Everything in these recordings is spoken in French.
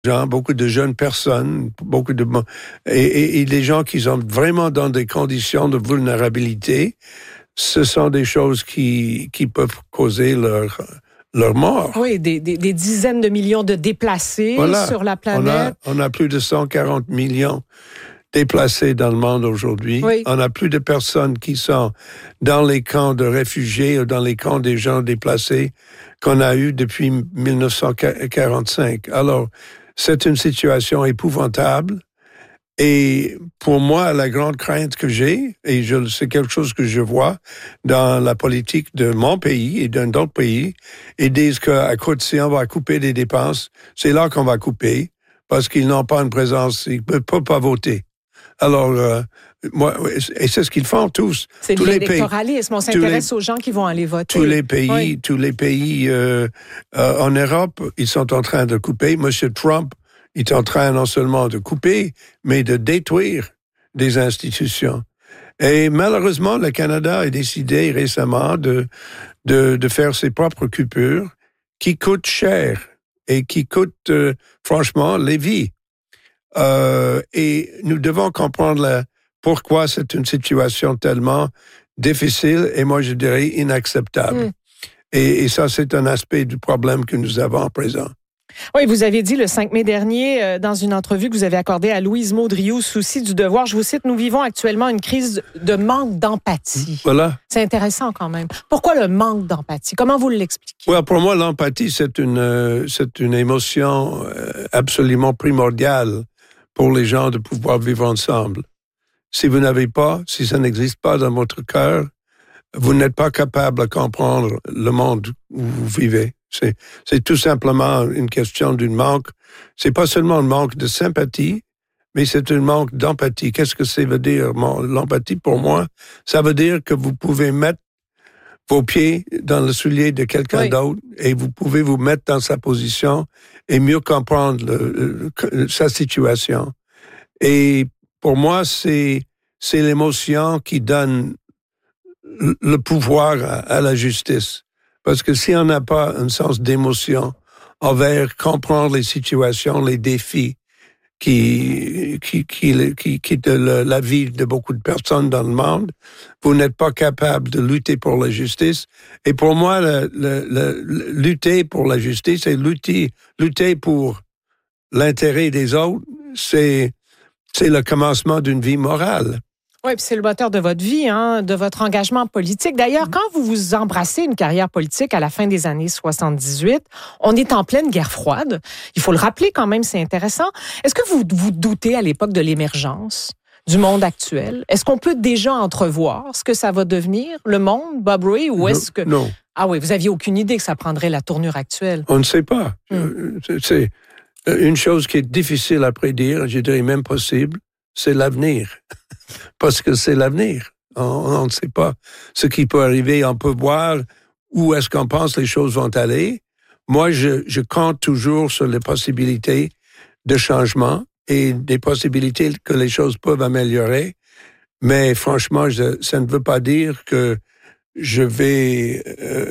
gens, beaucoup de jeunes personnes, et des gens qui sont vraiment dans des conditions de vulnérabilité, ce sont des choses qui peuvent causer leur mort. Oui, des dizaines de millions de déplacés sur la planète. On a plus de 140 millions déplacés dans le monde aujourd'hui. Oui. On a plus de personnes qui sont dans les camps de réfugiés ou dans les camps des gens déplacés qu'on a eu depuis 1945. Alors, c'est une situation épouvantable. Et pour moi, la grande crainte que j'ai, et c'est quelque chose que je vois dans la politique de mon pays et d'un autre pays, ils disent qu'à côté, si on va couper des dépenses, c'est là qu'on va couper, parce qu'ils n'ont pas une présence, ils ne peuvent pas voter. Alors, et c'est ce qu'ils font tous. C'est de l'électoralisme. On s'intéresse aux gens qui vont aller voter. Tous les pays en Europe, ils sont en train de couper. Monsieur Trump, il est en train non seulement de couper, mais de détruire des institutions. Et malheureusement, le Canada a décidé récemment de faire ses propres coupures qui coûtent cher et qui coûtent, franchement, les vies. Et nous devons comprendre pourquoi c'est une situation tellement difficile et moi je dirais inacceptable. Et ça, c'est un aspect du problème que nous avons à présent. Oui, vous avez dit le 5 mai dernier, dans une entrevue que vous avez accordée à Louise Maudrioux, Souci du devoir, je vous cite, « Nous vivons actuellement une crise de manque d'empathie. » Voilà. C'est intéressant quand même. Pourquoi le manque d'empathie? Comment vous l'expliquez? Ouais, pour moi, l'empathie, c'est une émotion absolument primordiale pour les gens de pouvoir vivre ensemble. Si vous n'avez pas, si ça n'existe pas dans votre cœur, vous n'êtes pas capable de comprendre le monde où vous vivez. C'est tout simplement une question d'un manque. C'est pas seulement un manque de sympathie, mais c'est un manque d'empathie. Qu'est-ce que ça veut dire, l'empathie pour moi? Ça veut dire que vous pouvez mettre vos pieds dans le soulier de quelqu'un d'autre et vous pouvez vous mettre dans sa position et mieux comprendre sa situation. Et pour moi, c'est l'émotion qui donne le pouvoir à la justice. Parce que si on n'a pas un sens d'émotion envers comprendre les situations, les défis qui de la vie de beaucoup de personnes dans le monde, vous n'êtes pas capable de lutter pour la justice. Et pour moi, lutter pour la justice et lutter pour l'intérêt des autres, c'est le commencement d'une vie morale. Oui, puis c'est le moteur de votre vie, de votre engagement politique. D'ailleurs, quand vous embrassez une carrière politique à la fin des années 78, on est en pleine guerre froide. Il faut le rappeler quand même, c'est intéressant. Est-ce que vous doutez à l'époque de l'émergence du monde actuel? Est-ce qu'on peut déjà entrevoir ce que ça va devenir, le monde, Bob Ray, ou est-ce que... Non. Ah oui, vous aviez aucune idée que ça prendrait la tournure actuelle? On ne sait pas. C'est une chose qui est difficile à prédire, je dirais même possible, c'est l'avenir. Parce que c'est l'avenir. On ne sait pas ce qui peut arriver. On peut voir où est-ce qu'on pense les choses vont aller. Moi, je compte toujours sur les possibilités de changement et des possibilités que les choses peuvent améliorer. Mais franchement, ça ne veut pas dire que je vais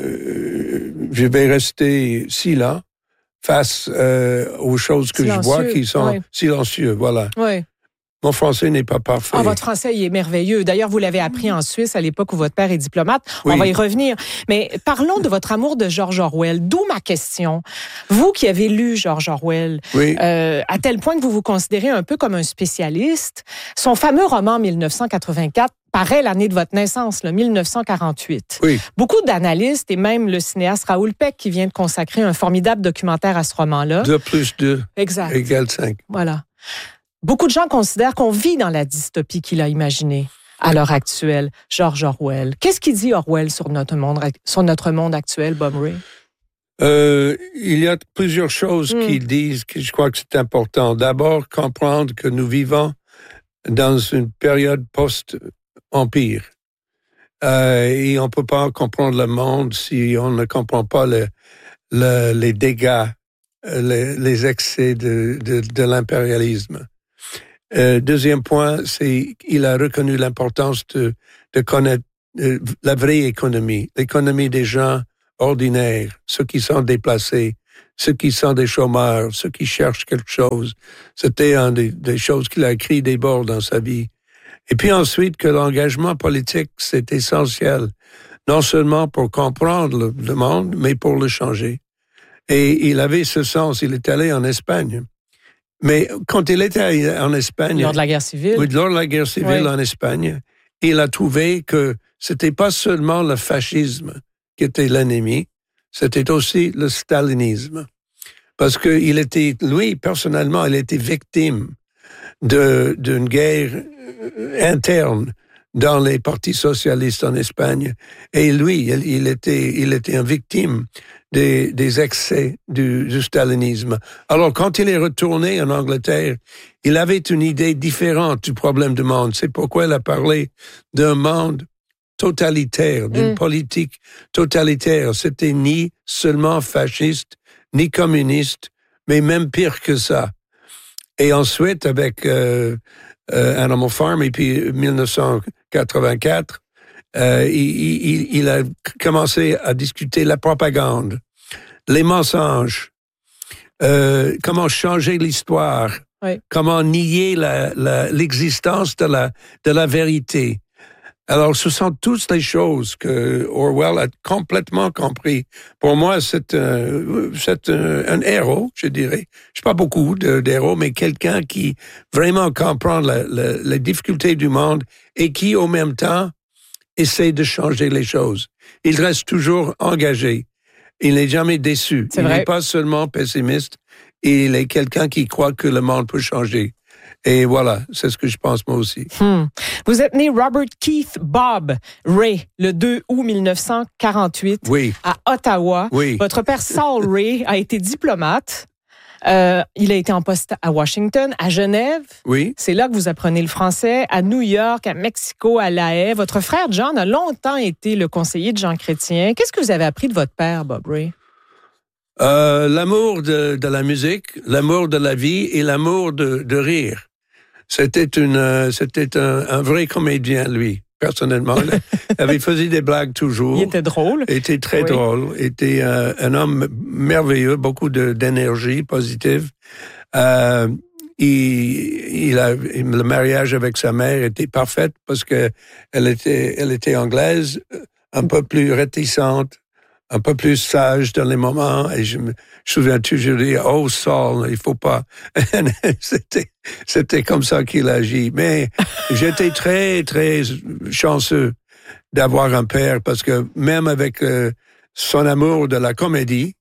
rester silent face aux choses que je vois qui sont silencieuses. Voilà. Oui. Mon français n'est pas parfait. Ah, votre français, il est merveilleux. D'ailleurs, vous l'avez appris en Suisse à l'époque où votre père est diplomate. Oui. On va y revenir. Mais parlons de votre amour de George Orwell. D'où ma question. Vous qui avez lu George Orwell, à tel point que vous vous considérez un peu comme un spécialiste, son fameux roman 1984 paraît l'année de votre naissance, 1948. Oui. Beaucoup d'analystes et même le cinéaste Raoul Peck qui vient de consacrer un formidable documentaire à ce roman-là. 2 + 2 exact. égale 5. Voilà. Beaucoup de gens considèrent qu'on vit dans la dystopie qu'il a imaginée à l'heure actuelle, George Orwell. Qu'est-ce qu'il dit Orwell sur notre monde actuel, Bob Ray? Il y a plusieurs choses qu'il disent que je crois que c'est important. D'abord, comprendre que nous vivons dans une période post-empire. Et on ne peut pas comprendre le monde si on ne comprend pas les dégâts, les excès de l'impérialisme. Deuxième point, c'est qu'il a reconnu l'importance de connaître la vraie économie, l'économie des gens ordinaires, ceux qui sont déplacés, ceux qui sont des chômeurs, ceux qui cherchent quelque chose. C'était un des choses qu'il a écrit des bords dans sa vie. Et puis ensuite, que l'engagement politique, c'est essentiel, non seulement pour comprendre le monde, mais pour le changer. Et il avait ce sens, il est allé en Espagne. Mais quand il était en Espagne... Lors de la guerre civile. Oui, lors de la guerre civile en Espagne, il a trouvé que c'était pas seulement le fascisme qui était l'ennemi, c'était aussi le stalinisme. Parce que lui, personnellement, il était victime d'une guerre interne dans les partis socialistes en Espagne. Et lui, il était une victime des excès du stalinisme. Alors, quand il est retourné en Angleterre, il avait une idée différente du problème du monde. C'est pourquoi il a parlé d'un monde totalitaire, d'une politique totalitaire. C'était ni seulement fasciste, ni communiste, mais même pire que ça. Et ensuite, avec Animal Farm, et puis 1984, il a commencé à discuter la propagande, les mensonges, comment changer l'histoire, comment nier l'existence de la vérité. Alors, ce sont toutes les choses que Orwell a complètement compris. Pour moi, c'est un héros, je dirais. Je sais pas beaucoup d'héros, mais quelqu'un qui vraiment comprend les difficultés du monde et qui, au même temps, essaie de changer les choses. Il reste toujours engagé. Il n'est jamais déçu. Il n'est pas seulement pessimiste. Il est quelqu'un qui croit que le monde peut changer. Et voilà, c'est ce que je pense moi aussi. Vous êtes né Robert Keith Bob Ray le 2 août 1948 à Ottawa. Votre père Saul Ray a été diplomate. Il a été en poste à Washington, à Genève. C'est là que vous apprenez le français. À New York, à Mexico, à La Haye. Votre frère John a longtemps été le conseiller de Jean Chrétien. Qu'est-ce que vous avez appris de votre père, Bob Ray? L'amour de la musique, l'amour de la vie et l'amour de rire. C'était un vrai comédien, lui, personnellement. Il faisait des blagues toujours. Il était drôle. Il était très drôle. Il était un homme merveilleux, beaucoup d'énergie positive. Le mariage avec sa mère était parfait parce que elle était anglaise, un peu plus réticente, un peu plus sage dans les moments, et je me souviens toujours dire, oh Saul, il faut pas. C'était comme ça qu'il agit. Mais j'étais très, très chanceux d'avoir un père, parce que même avec son amour de la comédie,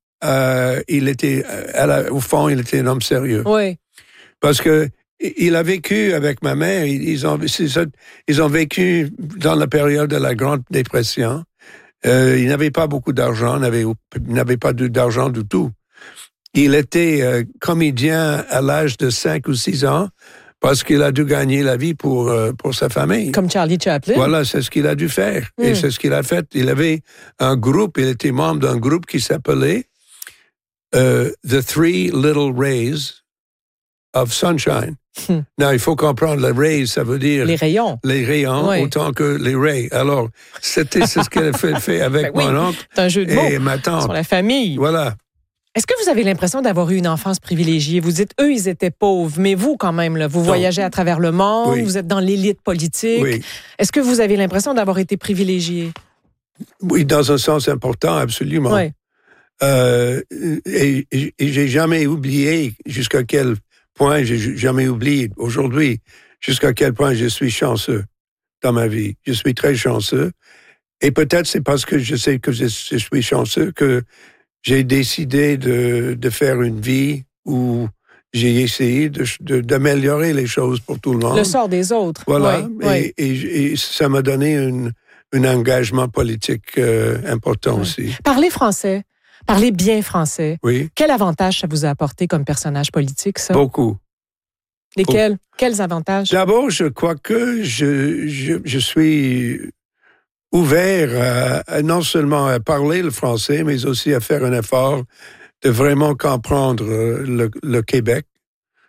au fond, il était un homme sérieux. Parce que il a vécu avec ma mère, ils ont vécu dans la période de la Grande Dépression. Il n'avait pas beaucoup d'argent, il n'avait pas d'argent du tout. Il était comédien à l'âge de 5 ou 6 ans parce qu'il a dû gagner la vie pour sa famille. Comme Charlie Chaplin. Voilà, c'est ce qu'il a dû faire. Et c'est ce qu'il a fait. Il avait un groupe, il était membre d'un groupe qui s'appelait The Three Little Rays of Sunshine. Non, il faut comprendre, les rays, ça veut dire... Les rayons. Les rayons, autant que les rays. Alors, c'est ce qu'elle a fait avec mon oncle c'est un jeu de mots et ma tante. Sur la famille. Voilà. Est-ce que vous avez l'impression d'avoir eu une enfance privilégiée? Vous dites, eux, ils étaient pauvres, mais vous, quand même, là, vous voyagez à travers le monde, vous êtes dans l'élite politique. Est-ce que vous avez l'impression d'avoir été privilégié? Oui, dans un sens important, absolument. Et j'ai jamais oublié jusqu'à quel point, j'ai jamais oublié aujourd'hui jusqu'à quel point je suis chanceux dans ma vie. Je suis très chanceux. Et peut-être c'est parce que je sais que je suis chanceux que j'ai décidé de faire une vie où j'ai essayé d'améliorer les choses pour tout le monde. Le sort des autres. Voilà. Et ça m'a donné un engagement politique important aussi. Parlez français. Parlez bien français. Oui. Quel avantage ça vous a apporté comme personnage politique, ça? Beaucoup. Lesquels? Quels avantages? D'abord, je crois que je suis ouvert à non seulement à parler le français, mais aussi à faire un effort de vraiment comprendre le Québec.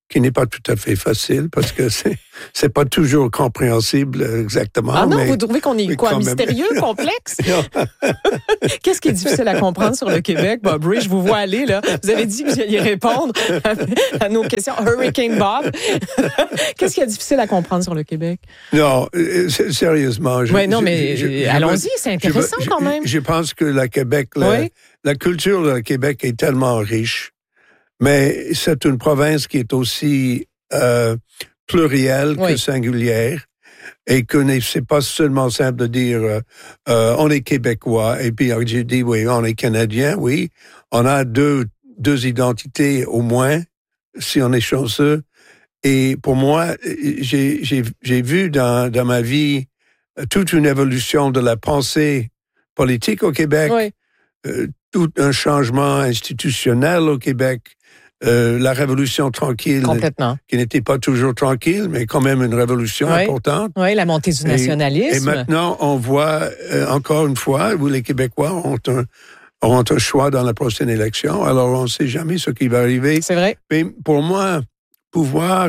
qui n'est pas tout à fait facile parce que c'est pas toujours compréhensible exactement. Ah non, mais, vous trouvez qu'on est quoi, mystérieux, complexe? Qu'est-ce qui est difficile à comprendre sur le Québec, Bob Ray? Je vous vois aller, là. Vous avez dit que vous alliez répondre à nos questions. Hurricane Bob. Qu'est-ce qui est difficile à comprendre sur le Québec? Non, sérieusement. Allons-y, c'est intéressant quand même. Je pense que la culture de Québec est tellement riche. Mais c'est une province qui est aussi plurielle que singulière et que c'est pas seulement simple de dire on est Québécois et puis j'ai dit oui, on est Canadien, oui. On a deux identités au moins, si on est chanceux. Et pour moi, j'ai vu dans ma vie toute une évolution de la pensée politique au Québec, tout un changement institutionnel au Québec. La révolution tranquille, qui n'était pas toujours tranquille, mais quand même une révolution importante. Oui, la montée du nationalisme. Et maintenant, on voit encore une fois où les Québécois auront un choix dans la prochaine élection. Alors, on ne sait jamais ce qui va arriver. C'est vrai. Mais pour moi, pouvoir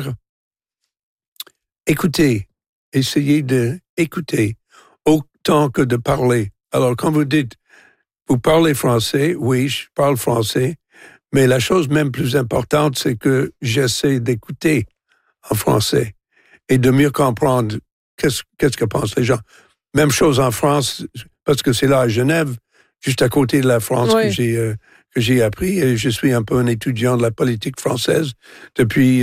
écouter, essayer d'écouter autant que de parler. Alors, quand vous dites, vous parlez français, oui, je parle français. Mais la chose même plus importante, c'est que j'essaie d'écouter en français et de mieux comprendre qu'est-ce que pensent les gens. Même chose en France, parce que c'est là à Genève, juste à côté de la France que j'ai appris. Et je suis un peu un étudiant de la politique française depuis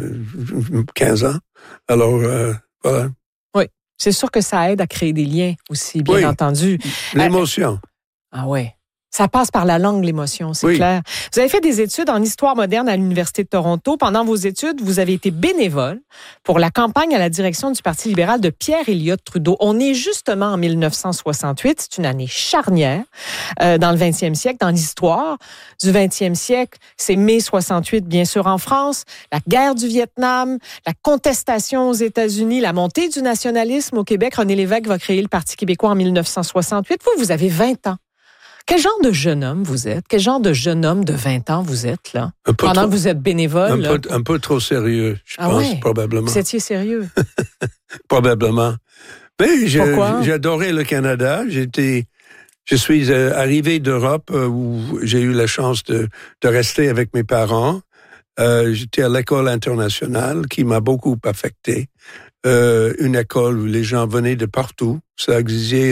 15 ans. Alors, voilà. Oui, c'est sûr que ça aide à créer des liens aussi, bien entendu. L'émotion. Ah ouais. Ça passe par la langue, l'émotion, c'est clair. Vous avez fait des études en histoire moderne à l'Université de Toronto. Pendant vos études, vous avez été bénévole pour la campagne à la direction du Parti libéral de Pierre Elliott Trudeau. On est justement en 1968. C'est une année charnière dans le 20e siècle, dans l'histoire du 20e siècle. C'est mai 68, bien sûr, en France. La guerre du Vietnam, la contestation aux États-Unis, la montée du nationalisme au Québec. René Lévesque va créer le Parti québécois en 1968. Vous avez 20 ans. Quel genre de jeune homme vous êtes? Quel genre de jeune homme de 20 ans vous êtes, là? Pendant que vous êtes bénévole. Un peu trop sérieux, je pense, probablement. Vous étiez sérieux? Probablement. Mais Pourquoi? j'ai adoré le Canada. Je suis arrivé d'Europe où j'ai eu la chance de rester avec mes parents. J'étais à l'école internationale qui m'a beaucoup affecté. Une école où les gens venaient de partout. Ça exigeait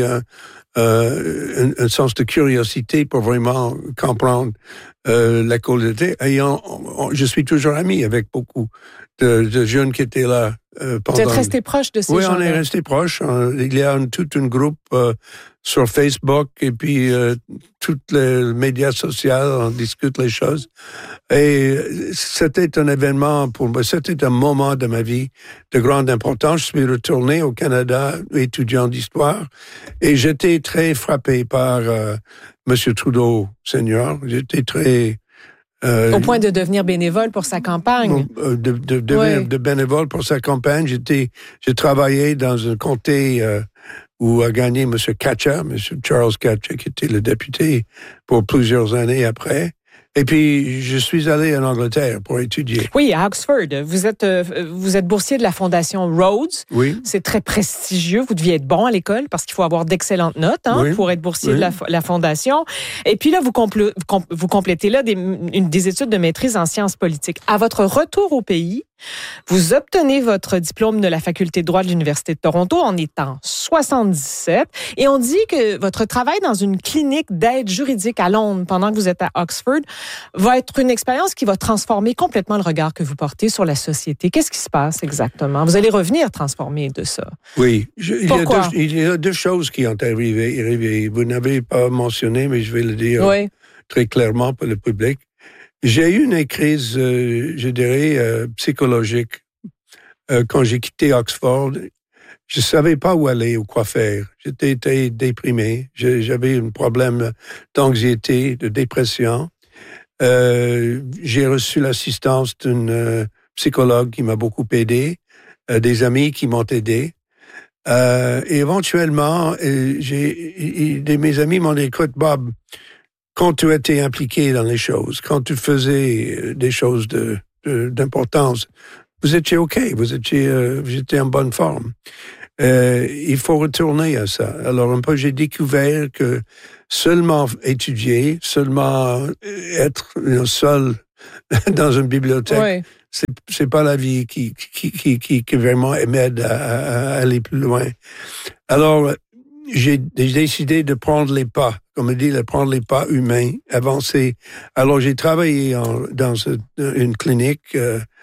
un sens de curiosité pour vraiment comprendre la qualité. Je suis toujours ami avec beaucoup de jeunes qui étaient là. Vous êtes resté proche de ces gens-là? Oui, on est resté proche. Il y a tout un groupe sur Facebook et puis tous les médias sociaux, on discute les choses. Et c'était un événement pour moi, c'était un moment de ma vie de grande importance. Je suis retourné au Canada, étudiant d'histoire, et j'étais très frappé par M. Trudeau, Senior. J'étais très... au point de devenir bénévole pour sa campagne. De bénévole pour sa campagne. J'ai travaillé dans un comté où a gagné M. Katcha, M. Charles Katcha, qui était le député pour plusieurs années après. Et puis, je suis allé en Angleterre pour étudier. Oui, à Oxford. Vous êtes boursier de la Fondation Rhodes. Oui. C'est très prestigieux. Vous deviez être bon à l'école parce qu'il faut avoir d'excellentes notes pour être boursier de la Fondation. Et puis là, vous complétez là des études de maîtrise en sciences politiques. À votre retour au pays, vous obtenez votre diplôme de la Faculté de droit de l'Université de Toronto en étant 77. Et on dit que votre travail dans une clinique d'aide juridique à Londres pendant que vous êtes à Oxford va être une expérience qui va transformer complètement le regard que vous portez sur la société. Qu'est-ce qui se passe exactement? Vous allez revenir transformer de ça. Oui. Pourquoi? Il y a deux choses qui ont arrivé. Vous n'avez pas mentionné, mais je vais le dire très clairement pour le public. J'ai eu une crise, je dirais, psychologique. Quand j'ai quitté Oxford, je savais pas où aller ou quoi faire. J'étais déprimé. J'avais un problème d'anxiété, de dépression. J'ai reçu l'assistance d'une psychologue qui m'a beaucoup aidé, des amis qui m'ont aidé. Et éventuellement, mes amis m'ont dit, écoute, Bob, quand tu étais impliqué dans les choses, quand tu faisais des choses de d'importance. Vous étiez OK, vous étiez en bonne forme. Il faut retourner à ça. Alors, un peu, j'ai découvert que seulement étudier, seulement être seul dans une bibliothèque, c'est pas la vie qui vraiment m'aide à aller plus loin. Alors, j'ai décidé de prendre les pas, comme on dit, de prendre les pas humains, avancer. Alors, j'ai travaillé dans une clinique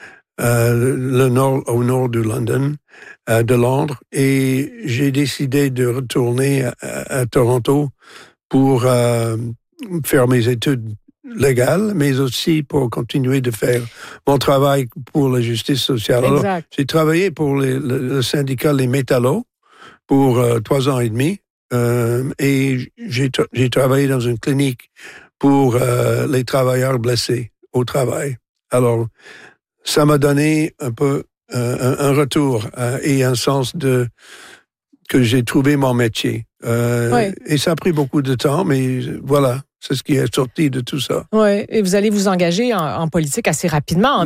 au nord de Londres, et j'ai décidé de retourner à Toronto pour faire mes études légales, mais aussi pour continuer de faire mon travail pour la justice sociale. Alors, j'ai travaillé pour le syndicat Les Métallos pour 3 ans et demi, et j'ai travaillé dans une clinique pour les travailleurs blessés au travail. Alors, ça m'a donné un peu un retour et un sens que j'ai trouvé mon métier. Et ça a pris beaucoup de temps, mais voilà, c'est ce qui est sorti de tout ça. Oui, et vous allez vous engager en politique assez rapidement. En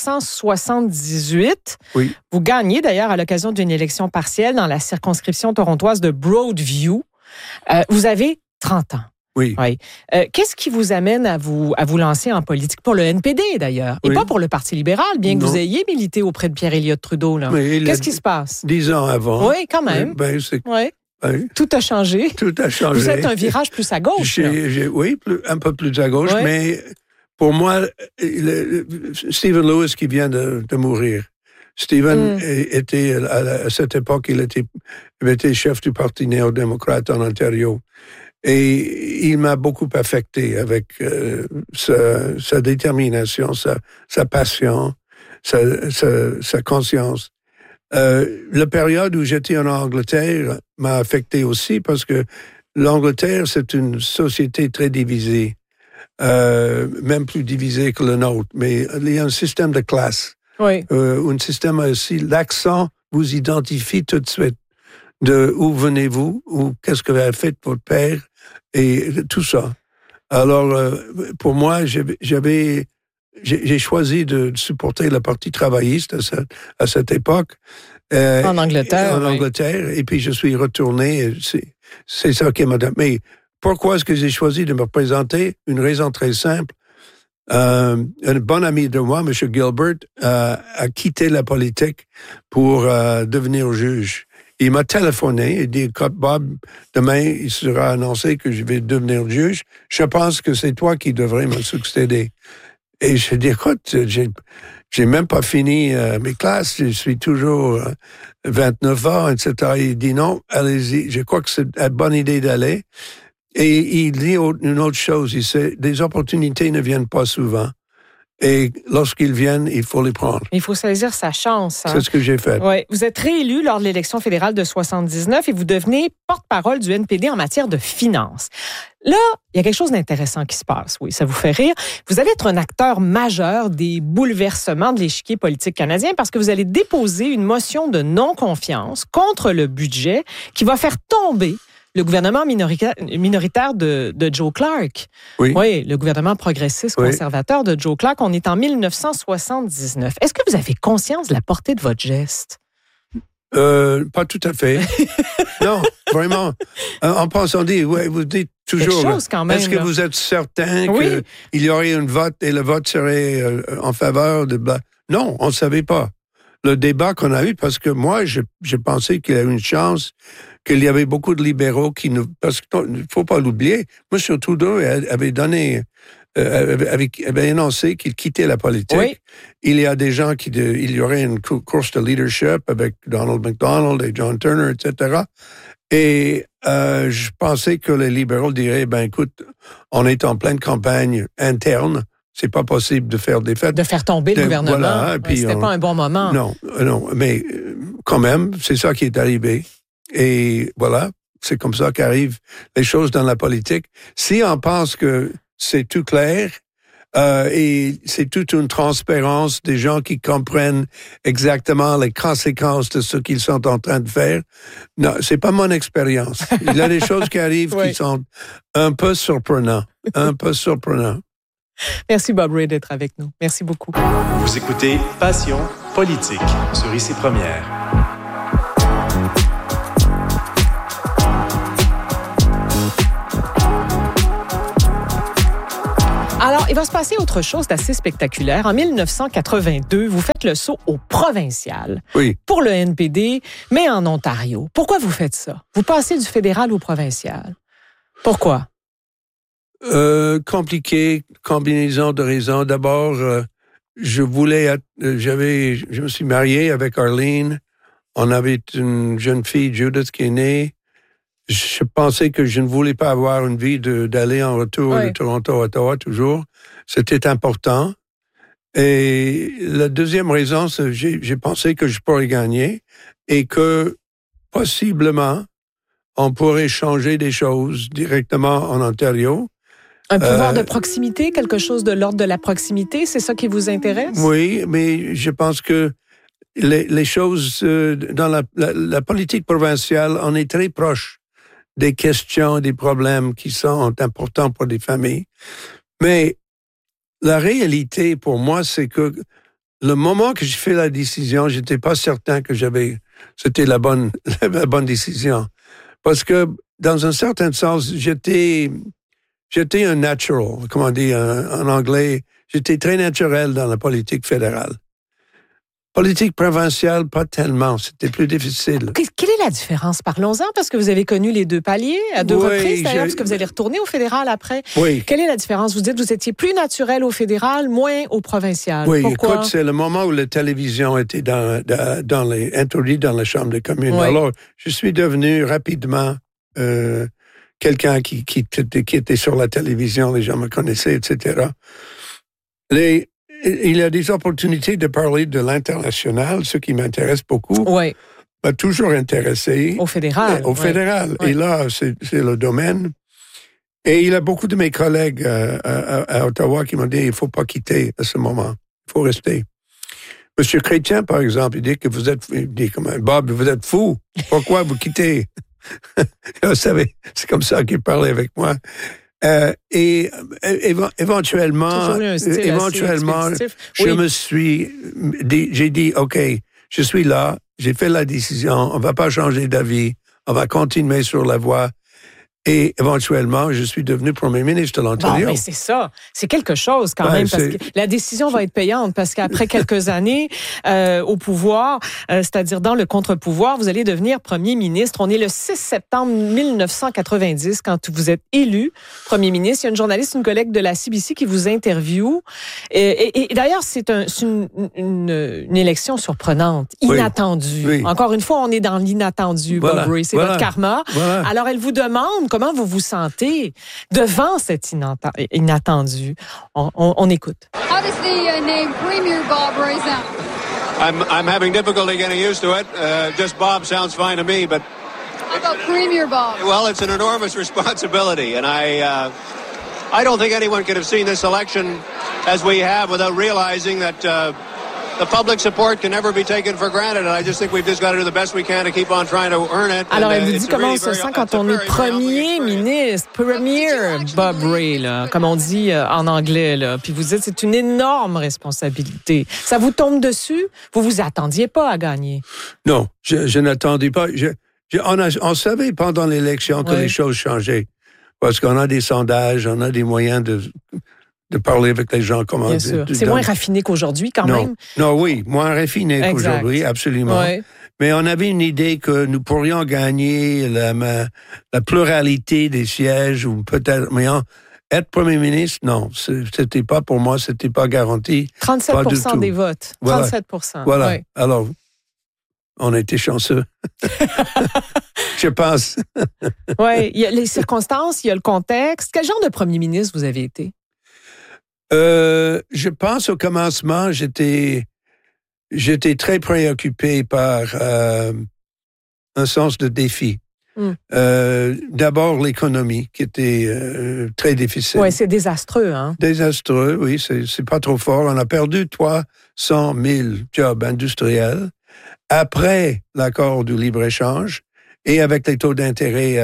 1978, vous gagnez d'ailleurs à l'occasion d'une élection partielle dans la circonscription torontoise de Broadview. Vous avez 30 ans. Oui. Qu'est-ce qui vous amène à vous lancer en politique? Pour le NPD, d'ailleurs, et pas pour le Parti libéral, bien que vous ayez milité auprès de Pierre-Éliott Trudeau. Qu'est-ce qui se passe? 10 ans avant. Oui, quand même. Tout a changé. Tout a changé. Vous êtes un virage plus à gauche. Oui, un peu plus à gauche, mais pour moi, Stephen Lewis qui vient de mourir. Stephen était, à cette époque, il était chef du Parti néo-démocrate en Ontario. Et il m'a beaucoup affecté avec sa détermination, sa passion, sa conscience. La période où j'étais en Angleterre m'a affecté aussi parce que l'Angleterre, c'est une société très divisée, même plus divisée que le nôtre. Mais il y a un système de classe. Un système aussi, l'accent vous identifie tout de suite de où venez-vous, ou qu'est-ce que vous avez fait votre père, et tout ça. Alors, pour moi, j'ai choisi de supporter le Parti travailliste à cette époque. En Angleterre. En Angleterre, et puis je suis retourné. C'est ça qui m'a donné. Mais pourquoi est-ce que j'ai choisi de me présenter? Une raison très simple. Un bon ami de moi, M. Gilbert, a quitté la politique pour devenir juge. Il m'a téléphoné et dit, Bob, demain, il sera annoncé que je vais devenir juge. Je pense que c'est toi qui devrais me succéder. Et je dis, écoute, j'ai même pas fini mes classes, je suis toujours 29 ans, etc. Il dit, non, allez-y, je crois que c'est une bonne idée d'aller. Et il dit une autre chose, il sait, des opportunités ne viennent pas souvent. Et lorsqu'ils viennent, il faut les prendre. Il faut saisir sa chance. C'est ce que j'ai fait. Oui. Vous êtes réélu lors de l'élection fédérale de 79 et vous devenez porte-parole du NPD en matière de finances. Là, il y a quelque chose d'intéressant qui se passe. Oui, ça vous fait rire. Vous allez être un acteur majeur des bouleversements de l'échiquier politique canadien parce que vous allez déposer une motion de non-confiance contre le budget qui va faire tomber le gouvernement minoritaire de Joe Clark. Oui, le gouvernement progressiste conservateur de Joe Clark. On est en 1979. Est-ce que vous avez conscience de la portée de votre geste? Pas tout à fait. Non, vraiment. En pensant dire, vous dites toujours. Quelque chose quand même. Est-ce que vous êtes certain qu'il y aurait un vote et le vote serait en faveur de... Non, on ne savait pas. Le débat qu'on a eu, parce que moi, j'ai pensé qu'il y avait une chance qu'il y avait beaucoup de libéraux qui ne... Parce qu'il ne faut pas l'oublier, M. Trudeau avait annoncé qu'il quittait la politique. Oui. Il y a des gens il y aurait une course de leadership avec Donald McDonald et John Turner, etc. Et je pensais que les libéraux diraient, écoute, on est en pleine campagne interne, c'est pas possible de faire des fêtes. De faire tomber le gouvernement. Voilà, c'était pas un bon moment. Non, mais quand même, c'est ça qui est arrivé. Et voilà, c'est comme ça qu'arrivent les choses dans la politique. Si on pense que c'est tout clair et c'est toute une transparence des gens qui comprennent exactement les conséquences de ce qu'ils sont en train de faire, non, c'est pas mon expérience. Il y a des choses qui arrivent qui sont un peu surprenantes. Merci, Bob Ray, d'être avec nous. Merci beaucoup. Vous écoutez Passion politique sur ICI Première. Alors, il va se passer autre chose d'assez spectaculaire. En 1982, vous faites le saut au provincial pour le NPD, mais en Ontario. Pourquoi vous faites ça? Vous passez du fédéral au provincial. Pourquoi? Compliqué, combinaison de raisons. D'abord, je me suis marié avec Arlene. On avait une jeune fille, Judith, qui est née. Je pensais que je ne voulais pas avoir une vie d'aller en retour de Toronto à Ottawa toujours. C'était important. Et la deuxième raison, c'est j'ai pensé que je pourrais gagner et que possiblement, on pourrait changer des choses directement en Ontario. Un pouvoir de proximité, quelque chose de l'ordre de la proximité, c'est ça qui vous intéresse? Oui, mais je pense que les choses dans la politique provinciale, on est très proche des questions, des problèmes qui sont importants pour les familles. Mais la réalité pour moi, c'est que le moment que j'ai fait la décision, j'étais pas certain que c'était la bonne décision. Parce que, dans un certain sens, j'étais un natural, comme on dit en anglais. J'étais très naturel dans la politique fédérale. Politique provinciale, pas tellement. C'était plus difficile. Quelle est la différence? Parlons-en, parce que vous avez connu les deux paliers à deux reprises, d'ailleurs, parce que vous allez retourner au fédéral après. Oui. Quelle est la différence? Vous dites que vous étiez plus naturel au fédéral, moins au provincial. Oui, pourquoi? Écoute, c'est le moment où la télévision était introduite dans la Chambre des communes. Oui. Alors, je suis devenu rapidement quelqu'un qui était sur la télévision, les gens me connaissaient, etc. Il y a des opportunités de parler de l'international, ce qui m'intéresse beaucoup. Oui. M'a toujours intéressé. Au fédéral. Au fédéral. Oui. Et là, c'est le domaine. Et il y a beaucoup de mes collègues à Ottawa qui m'ont dit, il ne faut pas quitter à ce moment. Il faut rester. Monsieur Chrétien, par exemple, il dit que Bob, vous êtes fou. Pourquoi vous quittez? Vous savez, c'est comme ça qu'il parlait avec moi. Et éventuellement, j'ai dit, OK, je suis là, j'ai fait la décision, on va pas changer d'avis, on va continuer sur la voie. Et éventuellement, je suis devenu premier ministre de l'Ontario. Bon, mais c'est ça. C'est quelque chose quand même, parce que la décision va être payante, parce qu'après quelques années au pouvoir, c'est-à-dire dans le contre-pouvoir, vous allez devenir premier ministre. On est le 6 septembre 1990 quand vous êtes élu premier ministre. Il y a une journaliste, une collègue de la CBC qui vous interviewe. Et d'ailleurs, c'est une élection surprenante, inattendue. Oui. Encore une fois, on est dans l'inattendu, Bob Ray. C'est votre karma. Voilà. Alors, elle vous demande comment vous vous sentez devant cet inattendu. On écoute. How does the name Premier Bob Ray sound? I'm having difficulty getting used to it. Just Bob sounds fine to me, but... How about Premier Bob? Well, it's an enormous responsibility, and I don't think anyone could have seen this election as we have without realizing that the public support can never be taken for granted, and I just think we've just got to do the best we can to keep on trying to earn it. Alors, elle vous dit comment on se sent quand on est premier ministre, Premier Bob Ray, là, comme on dit en anglais, là. Puis vous dites, c'est une énorme responsabilité. Ça vous tombe dessus? Vous vous attendiez pas à gagner? Non, je n'attendais pas. On savait pendant l'élection que les choses changeaient. Parce qu'on a des sondages, on a des moyens de parler avec les gens. Bien sûr. C'est moins raffiné qu'aujourd'hui, quand même. Non, oui, moins raffiné qu'aujourd'hui, absolument. Ouais. Mais on avait une idée que nous pourrions gagner la pluralité des sièges, ou peut-être... Mais être premier ministre, non, c'était pas pour moi, c'était pas garanti. 37% des votes. Voilà. 37%. Voilà. Ouais. Alors, on a été chanceux. Je pense. Oui, il y a les circonstances, il y a le contexte. Quel genre de premier ministre vous avez été? Je pense au commencement, j'étais très préoccupé par un sens de défi. D'abord, l'économie, qui était très difficile. Oui, c'est désastreux, hein? Désastreux, oui, c'est pas trop fort. On a perdu 300 000 jobs industriels après l'accord du libre-échange. Et avec les taux d'intérêt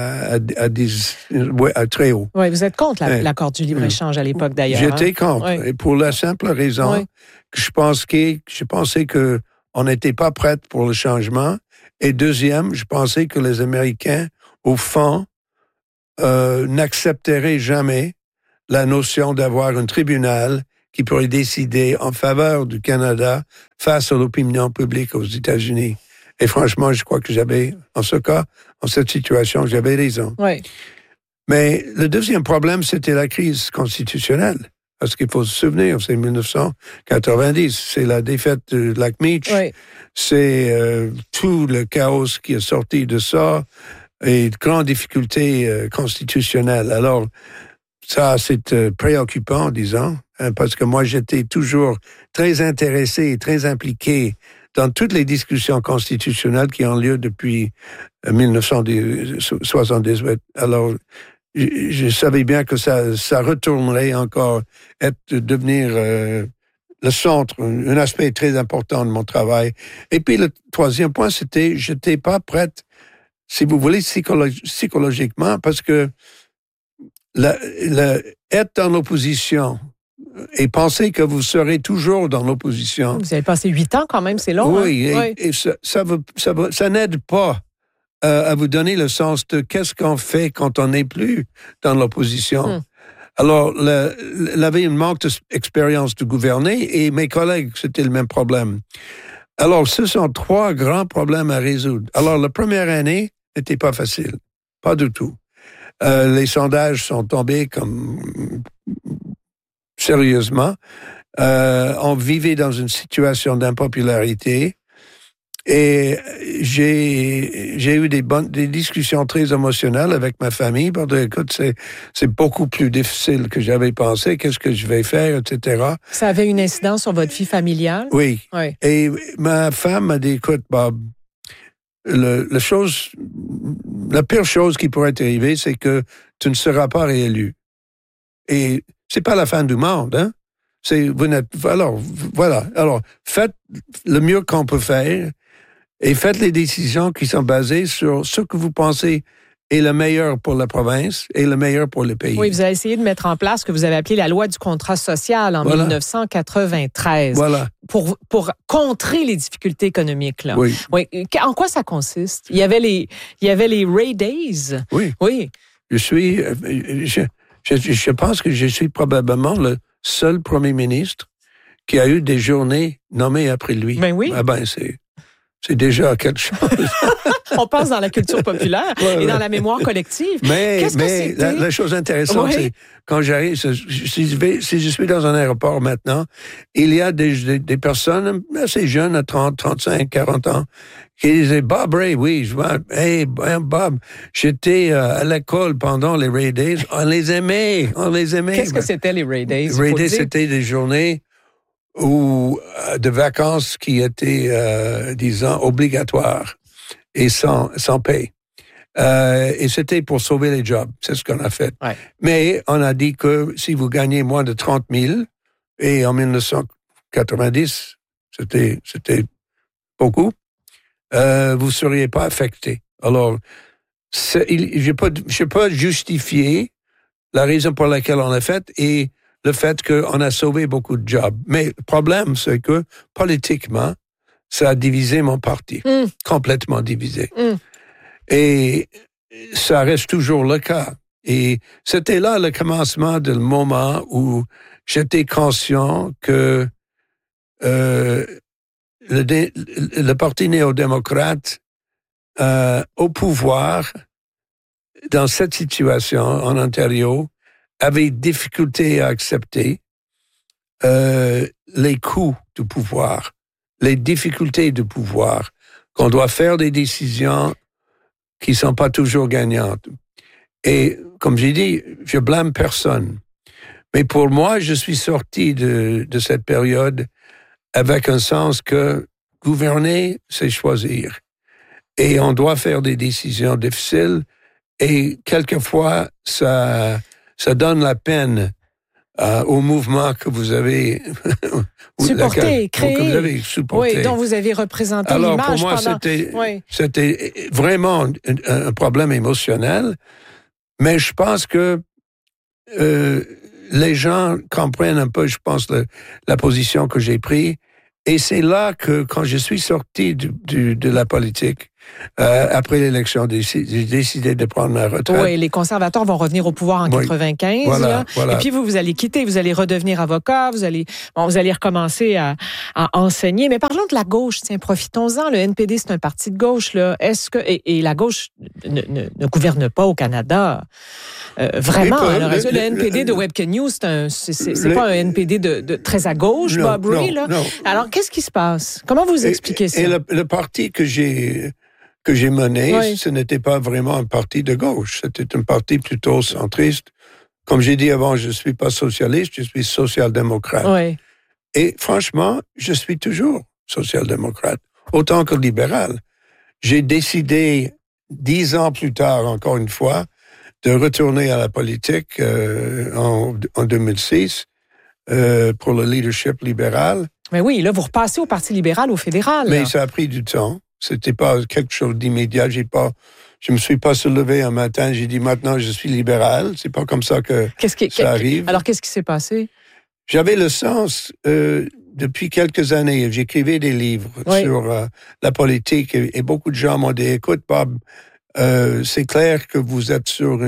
très hauts. Oui, vous êtes contre l'accord du libre-échange à l'époque, d'ailleurs. J'étais contre. Oui. Et pour la simple raison que je pensais qu'on n'était pas prêt pour le changement. Et deuxième, je pensais que les Américains, au fond, n'accepteraient jamais la notion d'avoir un tribunal qui pourrait décider en faveur du Canada face à l'opinion publique aux États-Unis. Et franchement, je crois que en cette situation, j'avais raison. Oui. Mais le deuxième problème, c'était la crise constitutionnelle. Parce qu'il faut se souvenir, c'est 1990, c'est la défaite de Lac-Meach, c'est tout le chaos qui est sorti de ça et de grandes difficultés constitutionnelles. Alors, ça, c'est préoccupant, disons, parce que moi, j'étais toujours très intéressé et très impliqué dans toutes les discussions constitutionnelles qui ont lieu depuis 1978. Alors, je savais bien que ça retournerait encore devenir le centre, un aspect très important de mon travail. Et puis le troisième point, c'était j'étais pas prête, si vous voulez, psychologiquement, parce que être dans l'opposition et penser que vous serez toujours dans l'opposition. Vous avez passé 8 ans quand même, c'est long. Oui, hein? Et ça n'aide pas à vous donner le sens de qu'est-ce qu'on fait quand on n'est plus dans l'opposition. Alors, il avait une manque d'expérience de gouverner et mes collègues, c'était le même problème. Alors, ce sont 3 grands problèmes à résoudre. Alors, la première année n'était pas facile, pas du tout. Les sondages sont tombés comme sérieusement. On vivait dans une situation d'impopularité. Et j'ai eu des discussions très émotionnelles avec ma famille. Pour dire, écoute, c'est beaucoup plus difficile que j'avais pensé. Qu'est-ce que je vais faire, etc. Ça avait une incidence sur votre vie familiale? Oui. Et ma femme m'a dit, écoute, Bob, la pire chose qui pourrait t'arriver, c'est que tu ne seras pas réélu. Et c'est pas la fin du monde, hein? Alors, voilà. Alors, faites le mieux qu'on peut faire. Et faites les décisions qui sont basées sur ce que vous pensez est le meilleur pour la province et le meilleur pour le pays. Oui, vous avez essayé de mettre en place ce que vous avez appelé la loi du contrat social en 1993. Voilà. Pour contrer les difficultés économiques. Là. Oui. En quoi ça consiste? Il y avait les Ray Days. Oui. Je pense que je suis probablement le seul premier ministre qui a eu des journées nommées après lui. Ben oui. Ah ben, c'est déjà quelque chose. On passe dans la culture populaire et dans la mémoire collective. Mais la chose intéressante, c'est quand j'arrive, si je suis dans un aéroport maintenant, il y a des personnes assez jeunes, à 30, 35, 40 ans, qui disaient, Bob Ray, oui, hey, Bob, j'étais à l'école pendant les Ray Days, on les aimait. Qu'est-ce que c'était les Ray Days? Ray Days, c'était des journées ou de vacances qui étaient, disons, obligatoires et sans paye. Et c'était pour sauver les jobs. C'est ce qu'on a fait. Ouais. Mais on a dit que si vous gagnez moins de 30 000, et en 1990, c'était beaucoup, vous ne seriez pas affecté. Alors, je peux pas justifier la raison pour laquelle on l'a fait et le fait qu'on a sauvé beaucoup de jobs. Mais le problème, c'est que politiquement, ça a divisé mon parti, complètement divisé. Et ça reste toujours le cas. Et c'était là le commencement du moment où j'étais conscient que le Parti néo-démocrate au pouvoir, dans cette situation en Ontario, avait difficulté à accepter les coûts du pouvoir, les difficultés du pouvoir, qu'on doit faire des décisions qui sont pas toujours gagnantes. Et comme j'ai dit, je blâme personne. Mais pour moi, je suis sorti de cette période avec un sens que gouverner, c'est choisir. Et on doit faire des décisions difficiles et quelquefois, ça donne la peine au mouvement que vous avez supporté, créé. Que vous avez supporté. Oui, dont vous avez représenté Alors, l'image pour moi, pendant... c'était vraiment un problème émotionnel, mais je pense que les gens comprennent un peu, je pense, la position que j'ai prise. Et c'est là que, quand je suis sorti de la politique, après l'élection, j'ai décidé de prendre ma retraite. Oui, les conservateurs vont revenir au pouvoir en 95. Voilà. Et puis, vous allez quitter, vous allez redevenir avocat, vous allez recommencer à enseigner. Mais parlons de la gauche, tiens, profitons-en. Le NPD, c'est un parti de gauche, là. Est-ce que... Et la gauche ne gouverne pas au Canada. Vraiment, le NPD de Webken News, c'est pas un NPD de très à gauche, Bob Rae, là. Non. Alors, qu'est-ce qui se passe? Comment vous expliquez ça? Et le parti que j'ai mené, ce n'était pas vraiment un parti de gauche. C'était un parti plutôt centriste. Comme j'ai dit avant, je ne suis pas socialiste, je suis social-démocrate. Oui. Et franchement, je suis toujours social-démocrate, autant que libéral. J'ai décidé, 10 ans plus tard, encore une fois, de retourner à la politique en 2006 pour le leadership libéral. Mais oui, là, vous repassez au Parti libéral, au fédéral. Mais ça a pris du temps. C'était pas quelque chose d'immédiat. Je me suis pas soulevé un matin, j'ai dit maintenant je suis libéral. C'est pas comme ça que ça arrive. Alors, qu'est-ce qui s'est passé? J'avais le sens, depuis quelques années, j'écrivais des livres sur la politique et beaucoup de gens m'ont dit, écoute Bob, c'est clair que vous êtes sur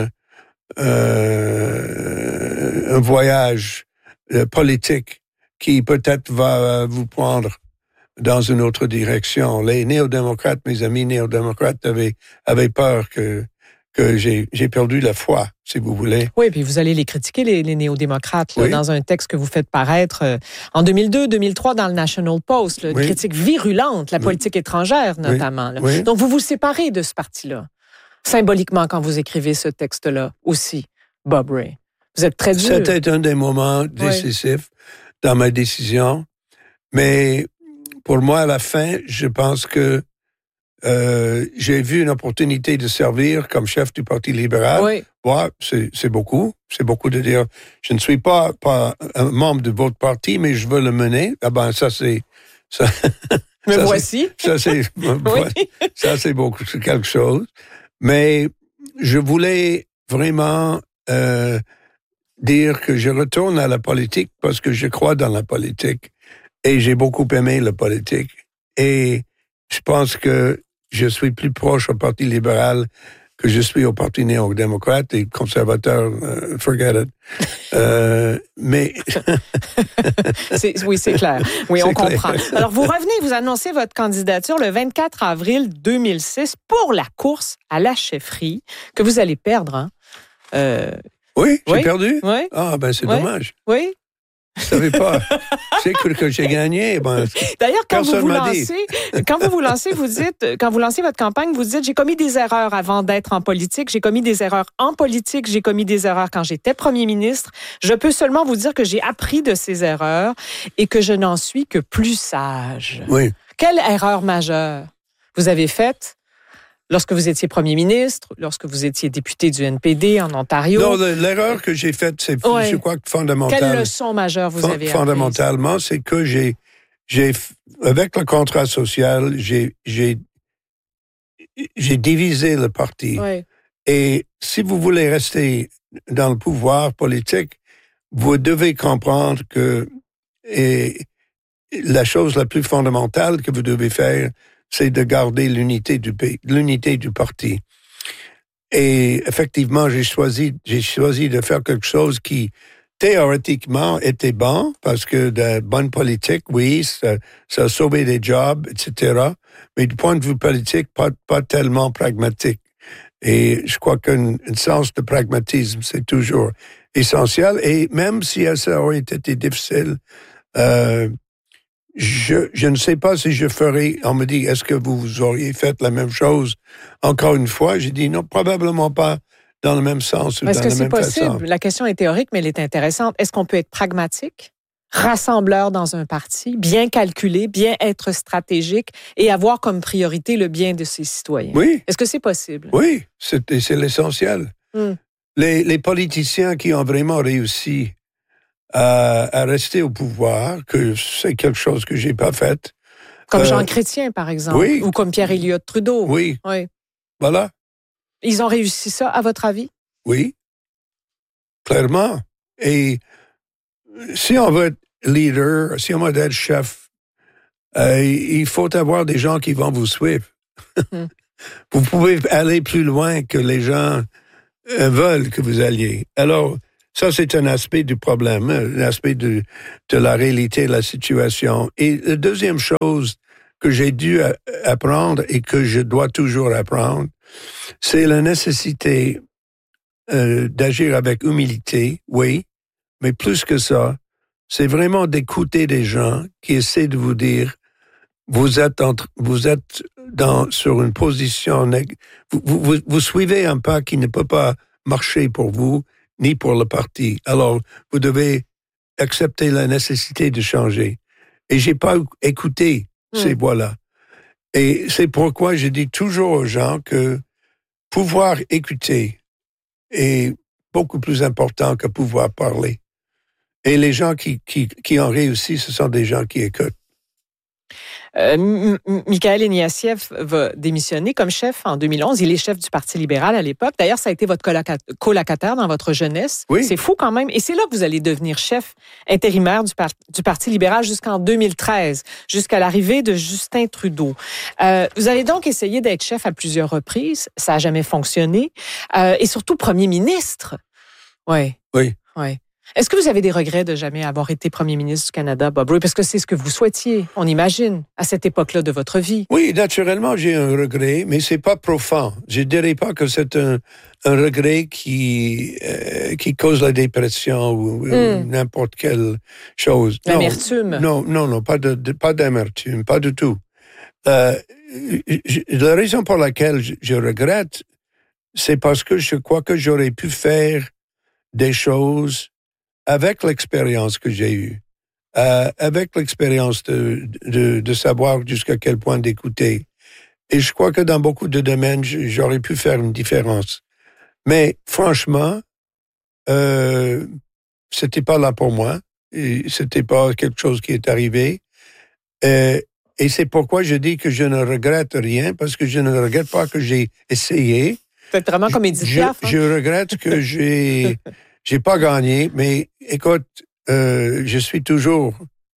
un voyage politique qui peut-être va vous prendre dans une autre direction. Les néo-démocrates, mes amis néo-démocrates avaient peur que j'ai perdu la foi, si vous voulez. Oui, puis vous allez les critiquer, les néo-démocrates, là, dans un texte que vous faites paraître en 2002-2003 dans le National Post, là, une critique virulente, la politique étrangère notamment. Là. Oui. Donc, vous vous séparez de ce parti-là, symboliquement, quand vous écrivez ce texte-là aussi, Bob Rae. Vous êtes très dur. C'était un des moments décisifs dans ma décision, mais pour moi, à la fin, je pense que j'ai vu une opportunité de servir comme chef du Parti libéral. Oui. Ouais, c'est beaucoup. C'est beaucoup de dire, je ne suis pas un membre de votre parti, mais je veux le mener. Ah ben, ça, c'est... Ça, me voici. Ça, c'est beaucoup, c'est quelque chose. Mais je voulais vraiment dire que je retourne à la politique parce que je crois dans la politique. Et j'ai beaucoup aimé la politique. Et je pense que je suis plus proche au Parti libéral que je suis au Parti néo-démocrate et conservateur, forget it. Mais... oui, c'est clair. Oui, on comprend. Clair. Alors, vous revenez, vous annoncez votre candidature le 24 avril 2006 pour la course à la chefferie que vous allez perdre. Hein? Oui, j'ai perdu? Oui. Ah, ben c'est dommage. Oui. Je savais pas. C'est que j'ai gagné. Ben, d'ailleurs, quand vous vous lancez, vous dites, quand vous lancez votre campagne, vous dites, j'ai commis des erreurs avant d'être en politique. J'ai commis des erreurs en politique. J'ai commis des erreurs quand j'étais premier ministre. Je peux seulement vous dire que j'ai appris de ces erreurs et que je n'en suis que plus sage. Oui. Quelle erreur majeure vous avez faite lorsque vous étiez premier ministre, lorsque vous étiez député du NPD en Ontario? Non, l'erreur que j'ai faite, c'est, je crois que fondamentalement... Quelle leçon majeure vous avez apprise? Fondamentalement, c'est que j'ai avec le contrat social, j'ai divisé le parti. Oui. Et si vous voulez rester dans le pouvoir politique, vous devez comprendre que la chose la plus fondamentale que vous devez faire, c'est de garder l'unité du parti. Et effectivement, j'ai choisi de faire quelque chose qui, théoriquement, était bon, parce que de bonne politique, oui, ça a sauvé des jobs, etc. Mais du point de vue politique, pas tellement pragmatique. Et je crois qu'un sens de pragmatisme, c'est toujours essentiel. Et même si ça aurait été difficile, je ne sais pas si je ferais, on me dit, est-ce que vous auriez fait la même chose encore une fois? J'ai dit non, probablement pas dans le même sens ou dans la même façon. Est-ce que c'est possible? La question est théorique, mais elle est intéressante. Est-ce qu'on peut être pragmatique, rassembleur dans un parti, bien calculé, bien être stratégique et avoir comme priorité le bien de ses citoyens? Oui. Est-ce que c'est possible? Oui, c'est l'essentiel. Les politiciens qui ont vraiment réussi à rester au pouvoir, que c'est quelque chose que j'ai pas fait. Comme Jean Chrétien, par exemple. Oui. Ou comme Pierre Elliott Trudeau. Oui. Oui. Voilà. Ils ont réussi ça, à votre avis? Oui. Clairement. Et si on veut être leader, si on veut être chef, il faut avoir des gens qui vont vous suivre. Vous pouvez aller plus loin que les gens veulent que vous alliez. Alors, ça, c'est un aspect du problème, un aspect de la réalité de la situation. Et la deuxième chose que j'ai dû apprendre et que je dois toujours apprendre, c'est la nécessité d'agir avec humilité, oui, mais plus que ça, c'est vraiment d'écouter des gens qui essaient de vous dire, vous êtes sur une position, vous suivez un pas qui ne peut pas marcher pour vous, ni pour le parti. Alors, vous devez accepter la nécessité de changer. Et j'ai pas écouté ces voix-là. Et c'est pourquoi je dis toujours aux gens que pouvoir écouter est beaucoup plus important que pouvoir parler. Et les gens qui ont réussi, ce sont des gens qui écoutent. Mikhaël Ignatieff va démissionner comme chef en 2011. Il est chef du Parti libéral à l'époque. D'ailleurs, ça a été votre colocataire dans votre jeunesse. Oui. C'est fou quand même. Et c'est là que vous allez devenir chef intérimaire du Parti libéral jusqu'en 2013, jusqu'à l'arrivée de Justin Trudeau. Vous avez donc essayé d'être chef à plusieurs reprises. Ça n'a jamais fonctionné. Et surtout, premier ministre. Oui. Oui. Oui. Est-ce que vous avez des regrets de jamais avoir été premier ministre du Canada, Bob Rae? Parce que c'est ce que vous souhaitiez, on imagine, à cette époque-là de votre vie. Oui, naturellement, j'ai un regret, mais c'est pas profond. Je dirais pas que c'est un regret qui cause la dépression ou n'importe quelle chose. L'amertume. Non, pas d'amertume, pas du tout. La raison pour laquelle je regrette, c'est parce que je crois que j'aurais pu faire des choses avec l'expérience que j'ai eue, avec l'expérience de savoir jusqu'à quel point d'écouter. Et je crois que dans beaucoup de domaines, j'aurais pu faire une différence. Mais franchement, c'était pas là pour moi. Et c'était pas quelque chose qui est arrivé. Et c'est pourquoi je dis que je ne regrette rien, parce que je ne regrette pas que j'ai essayé. C'est vraiment comme Edith Piaf. Je regrette que j'ai pas gagné, mais écoute, je suis toujours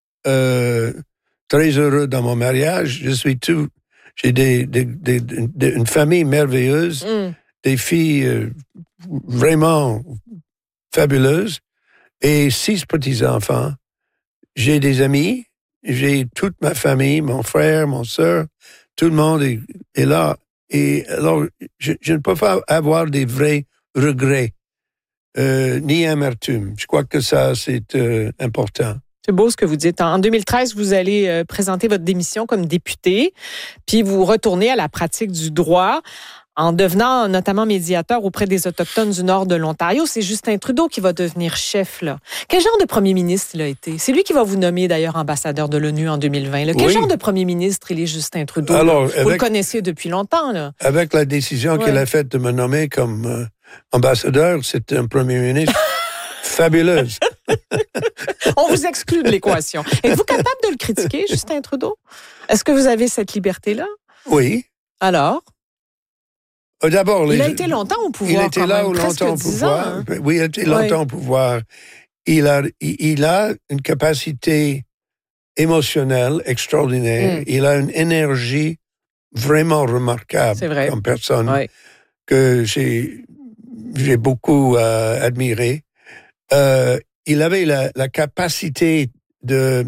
très heureux dans mon mariage. J'ai une famille merveilleuse, des filles vraiment fabuleuses et 6 petits-enfants. J'ai des amis, j'ai toute ma famille, mon frère, mon soeur, tout le monde est là. Et alors, je ne peux pas avoir des vrais regrets. Ni amertume. Je crois que ça, c'est important. C'est beau ce que vous dites. En 2013, vous allez présenter votre démission comme député, puis vous retournez à la pratique du droit en devenant notamment médiateur auprès des Autochtones du nord de l'Ontario. C'est Justin Trudeau qui va devenir chef, là. Quel genre de premier ministre il a été? C'est lui qui va vous nommer, d'ailleurs, ambassadeur de l'ONU en 2020. Là. Quel genre de premier ministre il est, Justin Trudeau? Alors, vous le connaissiez depuis longtemps, là. Avec la décision qu'il a faite de me nommer comme ambassadeur, c'est un premier ministre fabuleuse. On vous exclut de l'équation. Êtes-vous capable de le critiquer, Justin Trudeau? Est-ce que vous avez cette liberté-là? Oui. Alors? D'abord, il a été longtemps au pouvoir. Il était là longtemps au pouvoir. Ans, hein? Oui, il a été longtemps au pouvoir. Il a une capacité émotionnelle extraordinaire. Il a une énergie vraiment remarquable comme personne que j'ai beaucoup admiré. Il avait la capacité de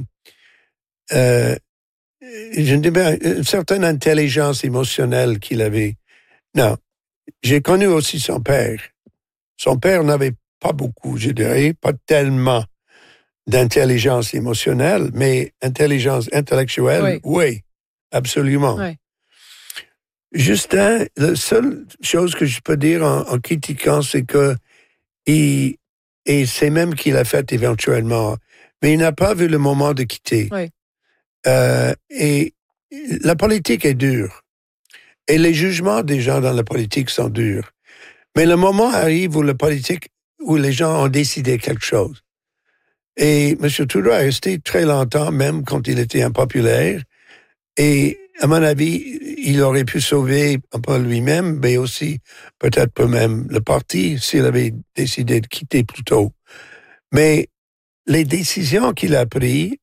une certaine intelligence émotionnelle qu'il avait. Non, j'ai connu aussi son père. Son père n'avait pas beaucoup, je dirais, pas tellement d'intelligence émotionnelle, mais intelligence intellectuelle, oui absolument. Oui. Justin, la seule chose que je peux dire en critiquant, c'est que et c'est même qu'il a fait éventuellement, mais il n'a pas vu le moment de quitter. Oui. Et la politique est dure. Et les jugements des gens dans la politique sont durs. Mais le moment arrive où où les gens ont décidé quelque chose. Et M. Trudeau est resté très longtemps, même quand il était impopulaire. Et à mon avis, il aurait pu sauver un peu lui-même, mais aussi peut-être même le parti s'il avait décidé de quitter plus tôt. Mais les décisions qu'il a prises,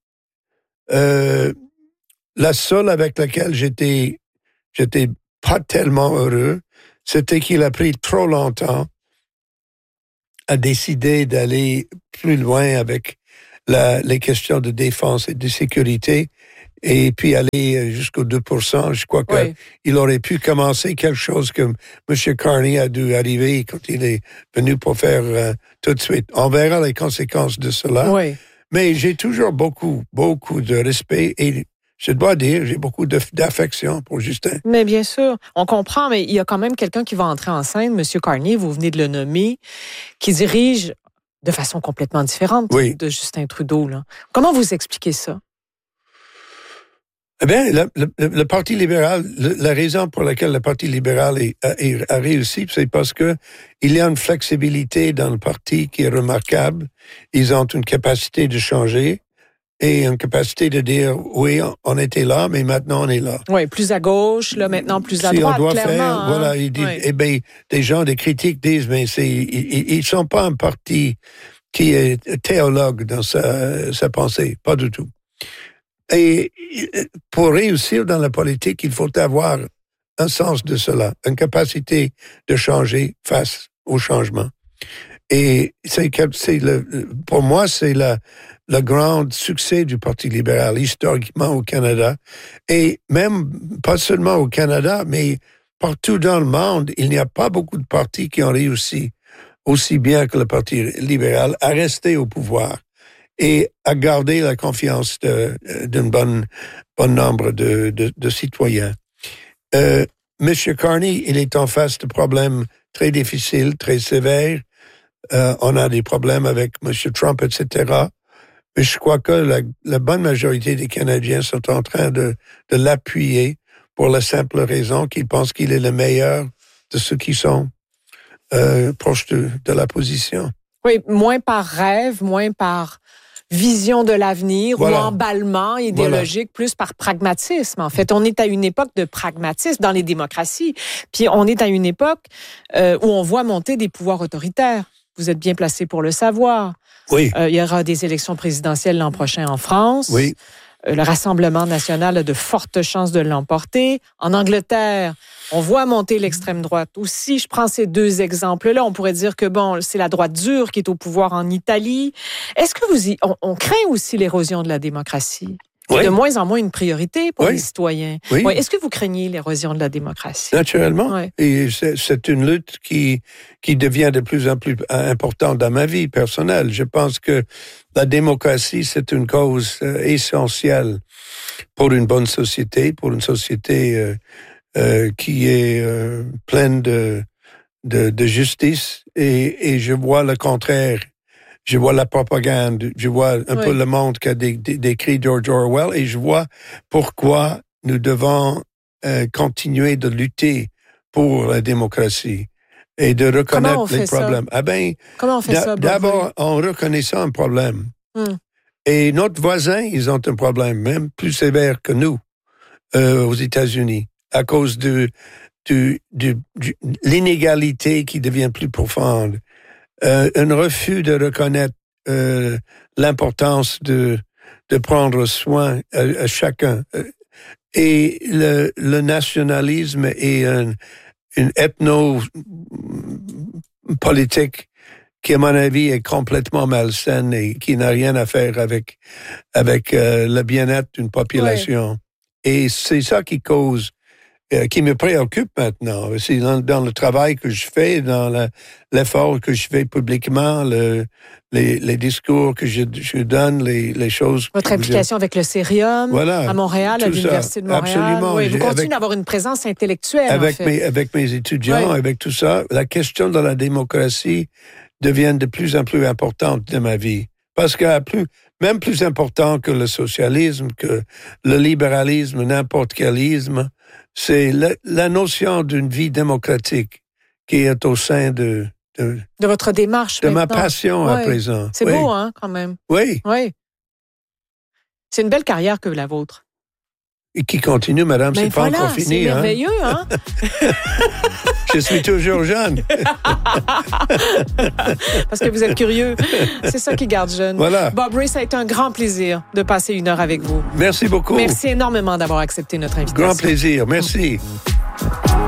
la seule avec laquelle j'étais pas tellement heureux, c'était qu'il a pris trop longtemps à décider d'aller plus loin avec les questions de défense et de sécurité, et puis aller jusqu'au 2%. Je crois qu'il aurait pu commencer quelque chose que M. Carney a dû arriver quand il est venu pour faire tout de suite. On verra les conséquences de cela. Oui. Mais j'ai toujours beaucoup de respect et je dois dire, j'ai beaucoup d'affection pour Justin. Mais bien sûr, on comprend, mais il y a quand même quelqu'un qui va entrer en scène, M. Carney, vous venez de le nommer, qui dirige de façon complètement différente de Justin Trudeau. Là. Comment vous expliquez ça? Eh bien, le Parti libéral, la raison pour laquelle le Parti libéral a réussi, c'est parce que il y a une flexibilité dans le parti qui est remarquable. Ils ont une capacité de changer et une capacité de dire, oui, on était là, mais maintenant on est là. Oui, plus à gauche, là, maintenant plus à droite, on doit clairement. Faire, voilà, il dit, eh bien, des gens, des critiques disent, mais ils sont pas un parti qui est théologue dans sa pensée, pas du tout. Et pour réussir dans la politique, il faut avoir un sens de cela, une capacité de changer face au changement. Et pour moi, c'est le grand succès du Parti libéral historiquement au Canada. Et même, pas seulement au Canada, mais partout dans le monde, il n'y a pas beaucoup de partis qui ont réussi aussi bien que le Parti libéral à rester au pouvoir et à garder la confiance d'un bon nombre de citoyens. M. Carney, il est en face de problèmes très difficiles, très sévères. On a des problèmes avec M. Trump, etc. Mais je crois que la bonne majorité des Canadiens sont en train de l'appuyer pour la simple raison qu'ils pensent qu'il est le meilleur de ceux qui sont proches de la position. Oui, moins par rêve, moins par vision de l'avenir ou emballement idéologique, plus par pragmatisme. En fait, on est à une époque de pragmatisme dans les démocraties. Puis on est à une époque où on voit monter des pouvoirs autoritaires. Vous êtes bien placé pour le savoir. Oui. Il y aura des élections présidentielles l'an prochain en France. Oui. Le Rassemblement national a de fortes chances de l'emporter. En Angleterre, on voit monter l'extrême droite aussi. Je prends ces deux exemples-là. On pourrait dire que, bon, c'est la droite dure qui est au pouvoir en Italie. Est-ce que on craint aussi l'érosion de la démocratie? C'est de moins en moins une priorité pour les citoyens. Oui. Est-ce que vous craignez l'érosion de la démocratie? Naturellement. Oui. Et c'est une lutte qui devient de plus en plus importante dans ma vie personnelle. Je pense que la démocratie, c'est une cause essentielle pour une bonne société, pour une société qui est pleine de justice. Et je vois le contraire. Je vois la propagande, je vois un peu le monde qu'a décrit George Orwell et je vois pourquoi nous devons continuer de lutter pour la démocratie et de reconnaître les problèmes. Comment on fait ça? D'abord, en reconnaissant un problème. Et notre voisin, ils ont un problème même plus sévère que nous aux États-Unis à cause de l'inégalité qui devient plus profonde. Un refus de reconnaître l'importance de prendre soin à chacun. Et le nationalisme et une ethno-politique qui, à mon avis, est complètement malsaine et qui n'a rien à faire avec le bien-être d'une population. Et c'est ça qui me préoccupe maintenant. C'est dans le travail que je fais, dans l'effort que je fais publiquement, les discours que je donne, les choses. Votre implication avec le Cérium à Montréal, à l'Université de Montréal. Absolument. Oui, vous continuez d'avoir une présence intellectuelle. Avec mes étudiants, avec tout ça, la question de la démocratie devient de plus en plus importante dans ma vie. Parce que même plus important que le socialisme, que le libéralisme, n'importe quel isme, c'est la notion d'une vie démocratique qui est au sein de De votre démarche de ma maintenant. passion à présent. C'est oui. beau, hein, quand même. Oui. Oui. C'est une belle carrière que la vôtre. Et qui continue, madame, Ben c'est pas encore fini. C'est merveilleux, hein? Je suis toujours jeune. Parce que vous êtes curieux. C'est ça qui garde jeune. Voilà. Bob Ray, ça a été un grand plaisir de passer 1 heure avec vous. Merci beaucoup. Merci énormément d'avoir accepté notre invitation. Grand plaisir. Merci.